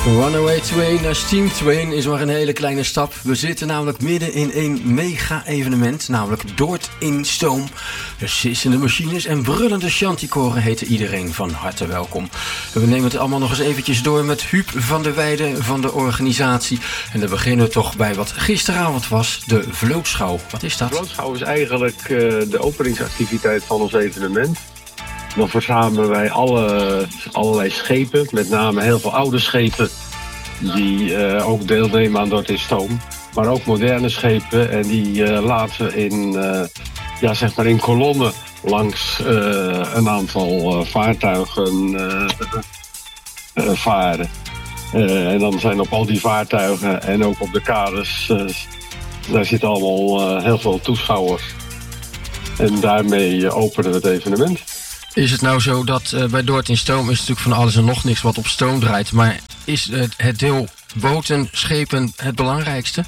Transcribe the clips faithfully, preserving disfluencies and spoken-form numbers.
Runaway Train naar Steam Train is maar een hele kleine stap. We zitten namelijk midden in een mega-evenement, namelijk Dordt in Stoom. De sissende machines en brullende chanticoren heten iedereen van harte welkom. We nemen het allemaal nog eens eventjes door met Huub van der Weijden van de organisatie. En dan beginnen we toch bij wat gisteravond was, de vlootschouw. Wat is dat? De vlootschouw is eigenlijk uh, de openingsactiviteit van ons evenement. Dan verzamelen wij alle, allerlei schepen, met name heel veel oude schepen die uh, ook deelnemen aan Dordt in Stoom. Maar ook moderne schepen en die uh, laten in, uh, ja, zeg maar in kolommen langs uh, een aantal uh, vaartuigen uh, uh, varen. Uh, en dan zijn op al die vaartuigen en ook op de kades, uh, daar zitten allemaal uh, heel veel toeschouwers. En daarmee uh, openen we het evenement. Is het nou zo dat uh, bij Dordt in Stoom is natuurlijk van alles en nog niks wat op stoom draait. Maar is het, het deel boten, schepen het belangrijkste?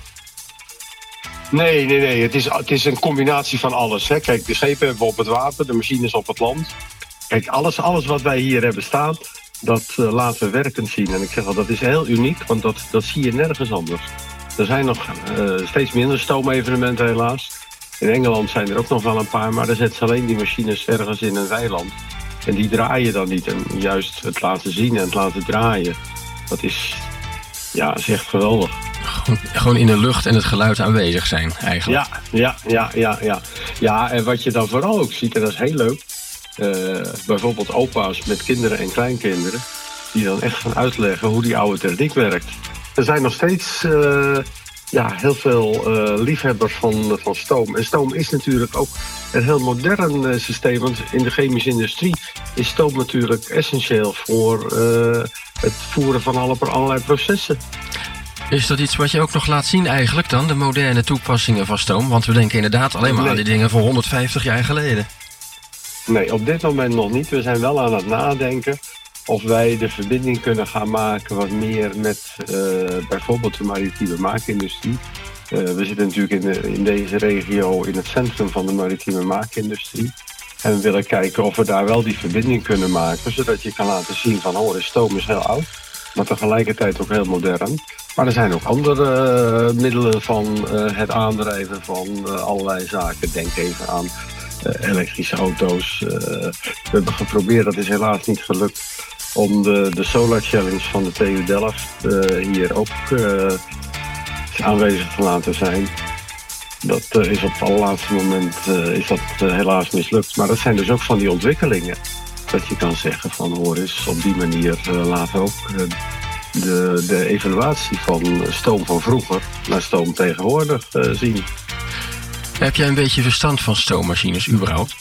Nee, nee, nee. Het is, het is een combinatie van alles. Hè. Kijk, de schepen hebben we op het water, de machines op het land. Kijk, alles, alles wat wij hier hebben staan, dat uh, laten we werkend zien. En ik zeg al, dat is heel uniek, want dat, dat zie je nergens anders. Er zijn nog uh, steeds minder stoomevenementen helaas. In Engeland zijn er ook nog wel een paar, maar daar zetten ze alleen die machines ergens in een weiland. En die draaien dan niet. En juist het laten zien en het laten draaien, dat is, ja, is echt geweldig. Gewoon, gewoon in de lucht en het geluid aanwezig zijn, eigenlijk. Ja, ja, ja, ja, ja. Ja, en wat je dan vooral ook ziet, en dat is heel leuk, uh, bijvoorbeeld opa's met kinderen en kleinkinderen, die dan echt gaan uitleggen hoe die oude techniek werkt. Er zijn nog steeds Uh, Ja, heel veel uh, liefhebbers van, van stoom. En stoom is natuurlijk ook een heel modern uh, systeem. Want in de chemische industrie is stoom natuurlijk essentieel voor uh, het voeren van alle, allerlei processen. Is dat iets wat je ook nog laat zien eigenlijk dan, de moderne toepassingen van stoom? Want we denken inderdaad alleen maar nee. aan die dingen van honderdvijftig jaar geleden. Nee, op dit moment nog niet. We zijn wel aan het nadenken of wij de verbinding kunnen gaan maken wat meer met uh, bijvoorbeeld de maritieme maakindustrie. Uh, we zitten natuurlijk in, de, in deze regio in het centrum van de maritieme maakindustrie. En we willen kijken of we daar wel die verbinding kunnen maken, zodat je kan laten zien van oh, de stoom is heel oud, maar tegelijkertijd ook heel modern. Maar er zijn ook andere uh, middelen van uh, het aandrijven van uh, allerlei zaken. Denk even aan uh, elektrische auto's. Uh, we hebben geprobeerd, dat is helaas niet gelukt, om de, de Solar Challenge van de T U Delft uh, hier ook uh, aanwezig te laten zijn. Dat uh, is op het allerlaatste moment uh, is dat, uh, helaas mislukt. Maar dat zijn dus ook van die ontwikkelingen. Dat je kan zeggen van hoor eens, op die manier uh, laten we ook uh, de, de evaluatie van stoom van vroeger naar stoom tegenwoordig uh, zien. Heb jij een beetje verstand van stoommachines überhaupt?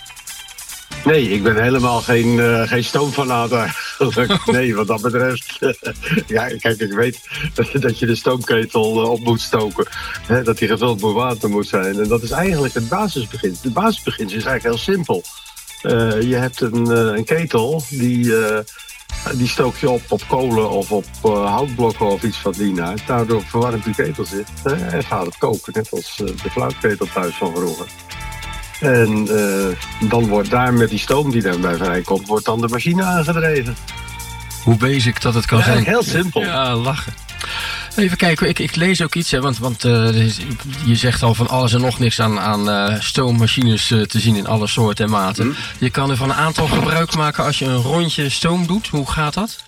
Nee, ik ben helemaal geen, uh, geen stoomfanaat eigenlijk. Nee, wat dat betreft. Ja, kijk, ik weet dat je de stoomketel uh, op moet stoken. Hè, dat die gevuld met water moet zijn. En dat is eigenlijk het basisbeginsel. Het basisbeginsel is eigenlijk heel simpel. Uh, je hebt een, uh, een ketel, die, uh, die stook je op op kolen of op uh, houtblokken of iets van die naart. Daardoor verwarmt die ketel zich uh, en gaat het koken. Net als uh, de flauwketel thuis van vroeger. En uh, dan wordt daar met die stoom die daarbij vrijkomt, wordt dan de machine aangedreven. Hoe basic dat het kan ja, zijn. Heel simpel. Ja, lachen. Even kijken, ik, ik lees ook iets, hè, want, want uh, je zegt al van alles en nog niks aan, aan uh, stoommachines uh, te zien in alle soorten en maten. Hmm. Je kan er van een aantal gebruik maken als je een rondje stoom doet. Hoe gaat dat?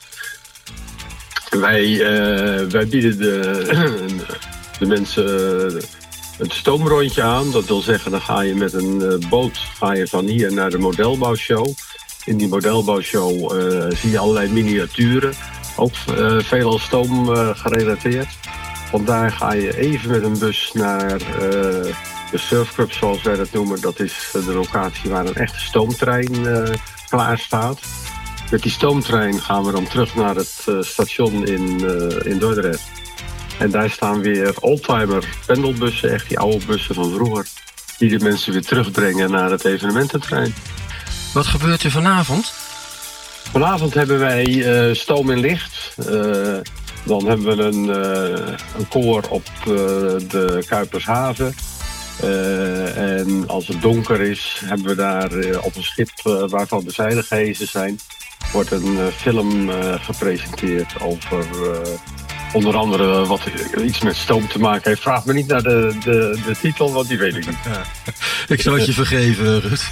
Wij, uh, wij bieden de, de mensen Uh, het stoomrondje aan. Dat wil zeggen, dan ga je met een uh, boot ga je van hier naar de modelbouwshow. In die modelbouwshow uh, zie je allerlei miniaturen. Ook uh, veelal stoom uh, gerelateerd. Vandaar ga je even met een bus naar uh, de surfclub, zoals wij dat noemen. Dat is uh, de locatie waar een echte stoomtrein uh, klaar staat. Met die stoomtrein gaan we dan terug naar het uh, station in, uh, in Dordrecht. En daar staan weer oldtimer pendelbussen, echt die oude bussen van vroeger, die de mensen weer terugbrengen naar het evenemententrein. Wat gebeurt er vanavond? Vanavond hebben wij uh, stoom en licht. Uh, dan hebben we een, uh, een koor op uh, de Kuipershaven. Uh, en als het donker is, hebben we daar uh, op een schip uh, waarvan de zeiligezen zijn, wordt een uh, film uh, gepresenteerd over uh, onder andere wat iets met stoom te maken heeft. Vraag me niet naar de, de, de titel, want die weet ik niet. Ja. Ik zal het je vergeven, Ruud.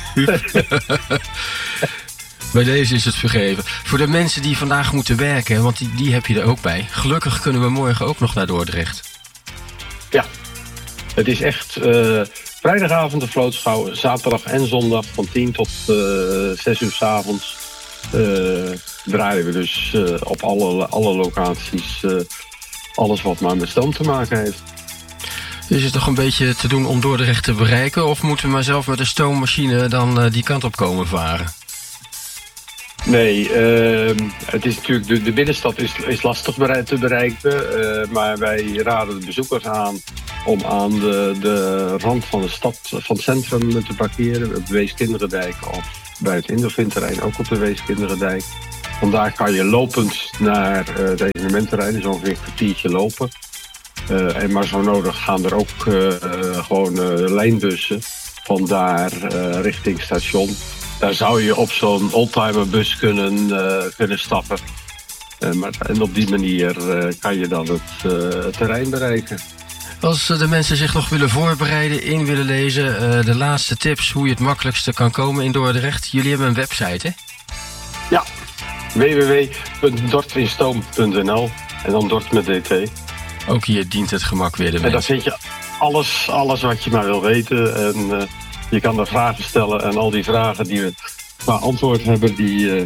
Bij deze is het vergeven. Voor de mensen die vandaag moeten werken, want die, die heb je er ook bij. Gelukkig kunnen we morgen ook nog naar Dordrecht. Ja, het is echt uh, vrijdagavond de vlootschouw, zaterdag en zondag van tien tot uh, zes uur 's avonds. Uh, draaien we dus uh, op alle, alle locaties uh, alles wat maar met stoom te maken heeft. Is het toch een beetje te doen om Dordrecht te bereiken? Of moeten we maar zelf met een stoommachine dan uh, die kant op komen varen? Nee, uh, het is natuurlijk de, de binnenstad is, is lastig bereik, te bereiken. Uh, maar wij raden de bezoekers aan om aan de, de rand van de stad, van het centrum te parkeren. Op de Weeskinderdijk of bij het Indovin-terrein ook op de Weeskinderdijk. Vandaar kan je lopend naar uh, het evenementterrein, dus ongeveer een kwartiertje lopen. Uh, en maar zo nodig gaan er ook uh, uh, gewoon uh, lijnbussen vandaar uh, richting station. Daar zou je op zo'n oldtimerbus kunnen, uh, kunnen stappen. Uh, maar, en op die manier uh, kan je dan het uh, terrein bereiken. Als de mensen zich nog willen voorbereiden, in willen lezen, uh, de laatste tips hoe je het makkelijkste kan komen in Dordrecht. Jullie hebben een website, hè? Ja, w w w punt dortinstoom punt n l en dan Dort met D T. Ook hier dient het gemak weer de En daar mensen. vind je alles, alles wat je maar wil weten. En uh, je kan daar vragen stellen en al die vragen die we qua antwoord hebben, die, uh,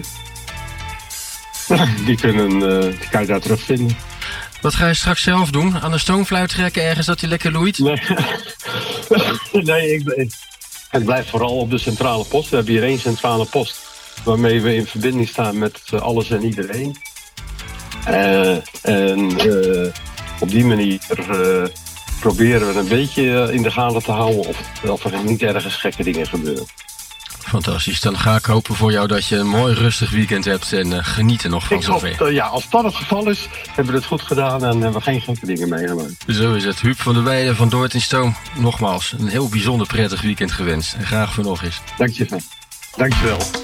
die, kunnen, uh, die kan je daar terugvinden. Wat ga je straks zelf doen? Aan de stoomfluit trekken ergens dat hij lekker loeit? Nee, nee ik, ik, het blijft vooral op de centrale post. We hebben hier één centrale post waarmee we in verbinding staan met alles en iedereen. Uh, en uh, op die manier uh, proberen we een beetje in de gaten te houden of, of er niet ergens gekke dingen gebeuren. Fantastisch. Dan ga ik hopen voor jou dat je een mooi rustig weekend hebt en uh, geniet er nog van ik hoop, zover. uh, ja, als dat het geval is, hebben we het goed gedaan en hebben we geen gekke dingen meegemaakt. Zo is het. Huub van der Weijden van Dort in Stoom. Nogmaals, een heel bijzonder prettig weekend gewenst. En graag voor nog eens. Dank je wel. Dank je wel.